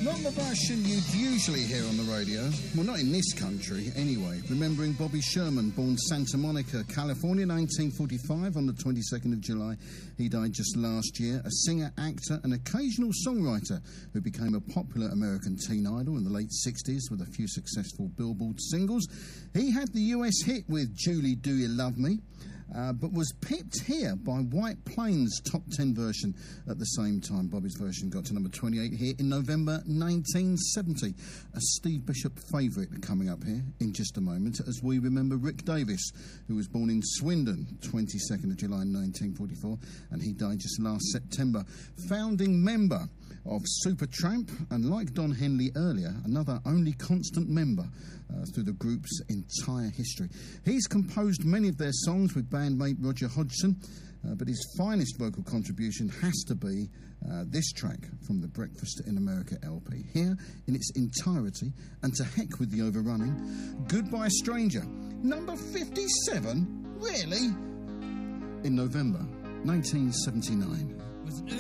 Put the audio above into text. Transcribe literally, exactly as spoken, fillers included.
Not the version you'd usually hear on the radio. Well, not in this country, anyway. Remembering Bobby Sherman, born Santa Monica, California, nineteen forty-five, on the twenty-second of July. He died just last year. A singer, actor, and occasional songwriter who became a popular American teen idol in the late sixties with a few successful Billboard singles. He had the U S hit with Julie, Do You Love Me? Uh, but was pipped here by White Plains' top ten version at the same time. Bobby's version got to number twenty-eight here in November nineteen seventy. A Steve Bishop favourite coming up here in just a moment as we remember Rick Davis, who was born in Swindon, twenty-second of July nineteen forty-four, and he died just last September. Founding member of Supertramp, and like Don Henley earlier, another only constant member uh, through the group's entire history. He's composed many of their songs with bandmate Roger Hodgson, uh, but his finest vocal contribution has to be uh, this track from the Breakfast in America L P. Here in its entirety, and to heck with the overrunning, Goodbye Stranger, number fifty-seven, really? In November nineteen seventy-nine.